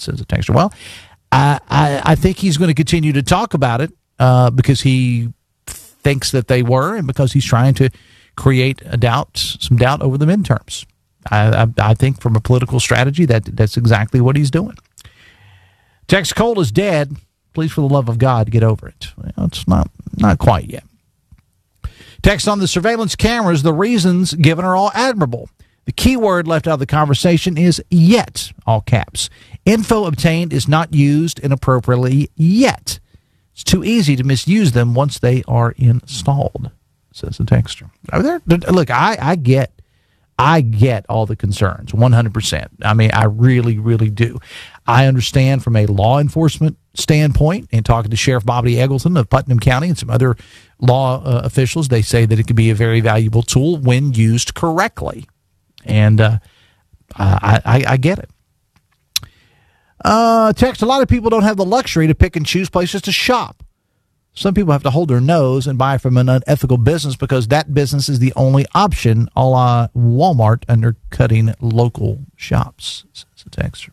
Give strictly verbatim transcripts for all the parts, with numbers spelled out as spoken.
says the texter. Well, I, I, I think he's going to continue to talk about it uh, because he thinks that they were and because he's trying to create a doubt, some doubt over the midterms. I, I, I think from a political strategy, that that's exactly what he's doing. Text Cole is dead. Please, for the love of God, get over it. Well, it's not, not quite yet. Text on the surveillance cameras, the reasons given are all admirable. The key word left out of the conversation is yet, all caps. Info obtained is not used inappropriately yet. It's too easy to misuse them once they are installed, says the texter. Look, I, I get I get all the concerns, one hundred percent. I mean, I really, really do. I understand from a law enforcement standpoint, and talking to Sheriff Bobby Eggleton of Putnam County and some other law uh, officials, they say that it can be a very valuable tool when used correctly. And uh, I, I, I get it. Uh, text, a lot of people don't have the luxury to pick and choose places to shop. Some people have to hold their nose and buy from an unethical business because that business is the only option, a la Walmart undercutting local shops, says the texter.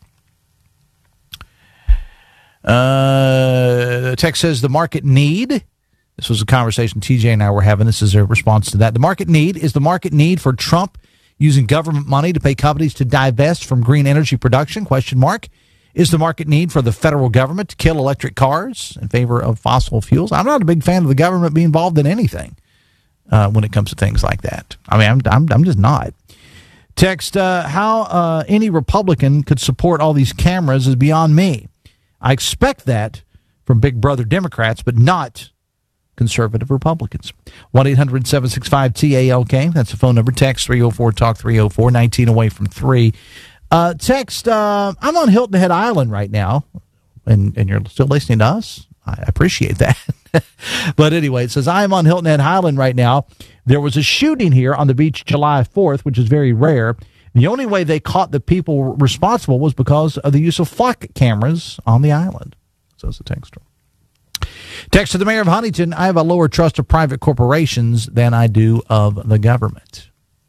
Uh, the text says the market need. This was a conversation T J and I were having. This is a response to that. The market need is the market need for Trump using government money to pay companies to divest from green energy production, question mark. Is the market need for the federal government to kill electric cars in favor of fossil fuels? I'm not a big fan of the government being involved in anything uh, when it comes to things like that. I mean, I'm I'm, I'm just not. Text, uh, how uh, any Republican could support all these cameras is beyond me. I expect that from Big Brother Democrats, but not conservative Republicans. one eight hundred seven six five T A L K. That's the phone number. Text three oh four talk three oh four, nineteen away from three. Uh, text, uh, I'm on Hilton Head Island right now, and, and you're still listening to us. I appreciate that. But anyway, it says, I am on Hilton Head Island right now. There was a shooting here on the beach July fourth, which is very rare. The only way they caught the people responsible was because of the use of flock cameras on the island, says the texter. Text to the mayor of Huntington, I have a lower trust of private corporations than I do of the government.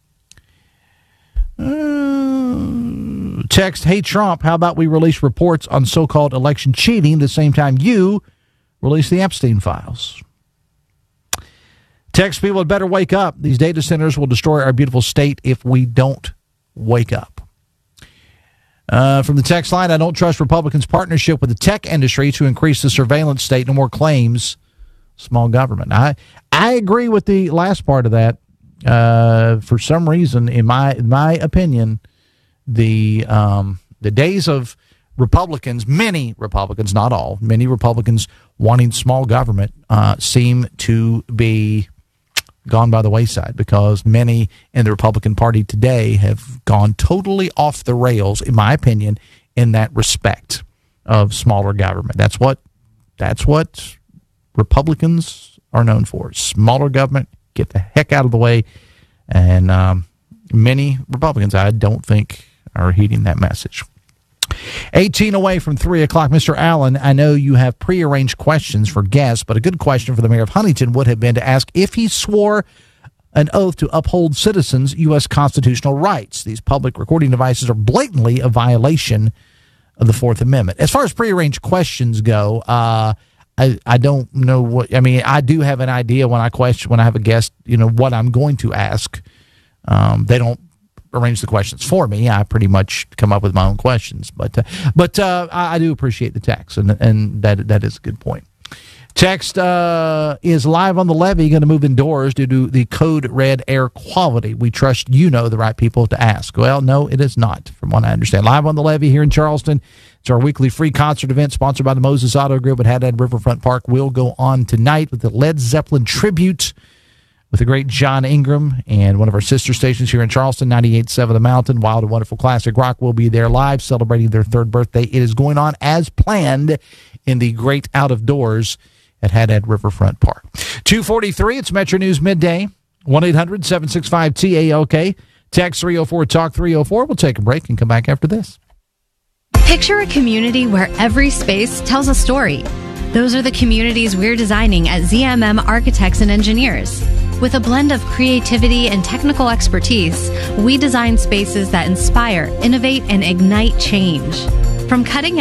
Uh, text, hey Trump, how about we release reports on so-called election cheating the same time you release the Epstein files? Text, people had better wake up. These data centers will destroy our beautiful state if we don't wake up. Uh, from the text line, I don't trust Republicans' partnership with the tech industry to increase the surveillance state. No more claims. Small government. I I agree with the last part of that. Uh, for some reason, in my in my opinion, the um, the days of Republicans, many Republicans, not all, many Republicans wanting small government uh, seem to be gone by the wayside, because many in the Republican Party today have gone totally off the rails, in my opinion, in that respect of smaller government. That's what that's what Republicans are known for. Smaller government, get the heck out of the way. And um, many Republicans, I don't think, are heeding that message. eighteen away from three o'clock. Mister Allen, I know you have prearranged questions for guests, but a good question for the mayor of Huntington would have been to ask if he swore an oath to uphold citizens' U S constitutional rights. These public recording devices are blatantly a violation of the Fourth Amendment. As far as prearranged questions go, uh, I, I don't know what, I mean, I do have an idea when I question, when I have a guest, you know, what I'm going to ask. Um, they don't arrange the questions for me. I pretty much come up with my own questions, but uh, but uh, I, I do appreciate the text, and and that that is a good point. Text uh, is live on the levee going to move indoors due to the code red air quality. We trust you know the right people to ask. Well, no, it is not, from what I understand. Live on the levee here in Charleston. It's our weekly free concert event sponsored by the Moses Auto Group at Haddad Riverfront Park. Will go on tonight with the Led Zeppelin tribute with the great John Ingram, and one of our sister stations here in Charleston, ninety-eight point seven The Mountain. Wild and Wonderful Classic Rock will be there live celebrating their third birthday. It is going on as planned in the great out of doors at Haddad Riverfront Park. two forty-three, it's Metro News Midday. one eight hundred seven six five T A L K. Text three oh four talk three oh four. We'll take a break and come back after this. Picture a community where every space tells a story. Those are the communities we're designing at Z M M Architects and Engineers. With a blend of creativity and technical expertise, we design spaces that inspire, innovate, and ignite change. From cutting